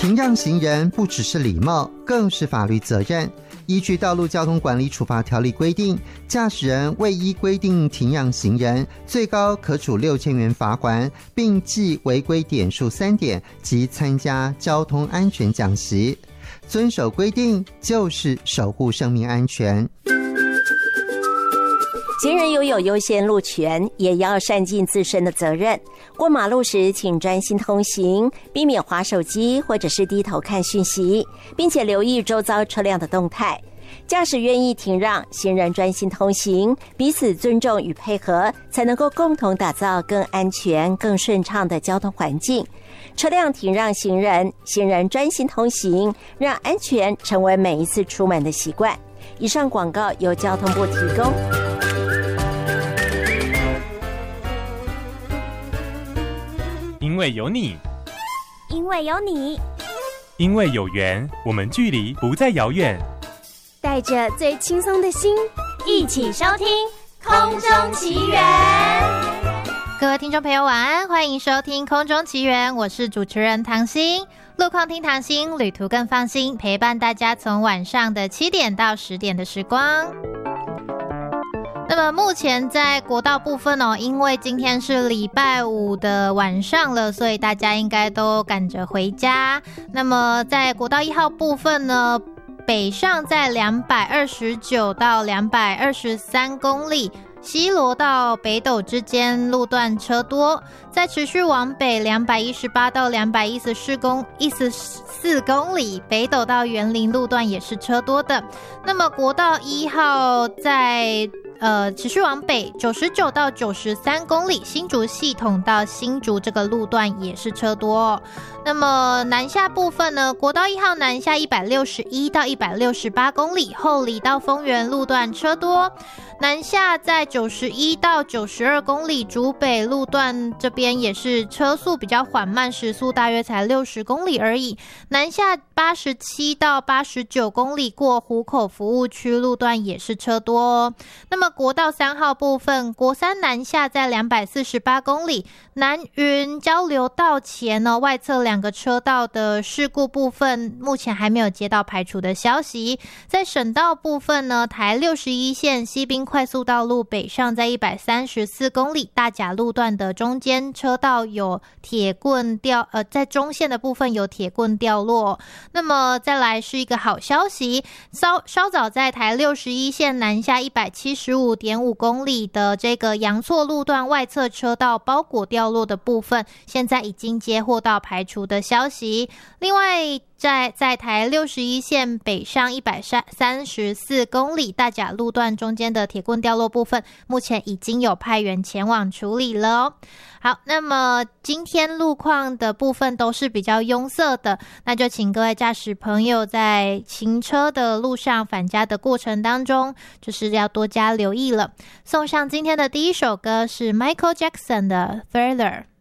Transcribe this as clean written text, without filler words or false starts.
停让行人不只是礼貌，更是法律责任。依据《道路交通管理处罚条例》规定，驾驶人未依规定停让行人，最高可处6000元罚款，并记违规点数3点及参加交通安全讲习。遵守规定就是守护生命安全。 行人拥有优先路权，也要善尽自身的责任。过马路时，请专心通行，避免滑手机或者是低头看讯息，并且留意周遭车辆的动态。驾驶愿意停让，行人专心通行，彼此尊重与配合，才能够共同打造更安全、更顺畅的交通环境。车辆停让行人，行人专心通行，让安全成为每一次出门的习惯。以上广告由交通部提供。 因为有你， 因为有你， 因为有缘，我们距离不再遥远。 带着最轻松的心，一起收听《空中奇缘》。 各位听众朋友晚安，欢迎收听《空中奇缘》，我是主持人唐心。路况听唐心，旅途更放心，陪伴大家从晚上的7点到10点的时光。那么目前在国道部分因为今天是礼拜5的晚上了，所以大家应该都赶着回家。那么在国道1号部分呢，北上在229到223公里，西螺到北斗之间路段车多，再持续往北218到214公里，北斗到园林路段也是车多的。那么国道1号在持续往北99到93公里，新竹系统到新竹这个路段也是车多那么南下部分呢，国道1号南下161到168公里，后里到丰原路段车多。南下在91到92公里，竹北路段这边也是车速比较缓慢，时速大约才60公里而已。南下87到89公里，过湖口服务区路段也是车多那么国道3号部分，国三南下在248公里，南云交流道前外侧2个车道的事故部分，目前还没有接到排除的消息。在省道部分呢，台61线西滨快速道路北上在134公里，大甲路段的中间车道有铁棍在中线的部分有铁棍掉落。那么再来是一个好消息，稍早在台61线南下175.5公里的这个阳错路段外侧车道包裹掉落的部分，现在已经接获到排除的消息。另外在台61线北上134公里，大甲路段中间的铁棍掉落部分，目前已经有派员前往处理了好，那么今天路况的部分都是比较拥塞的，那就请各位驾驶朋友在行车的路上返家的过程当中，就是要多加留意了。送上今天的第一首歌是 Michael Jackson 的 Thriller。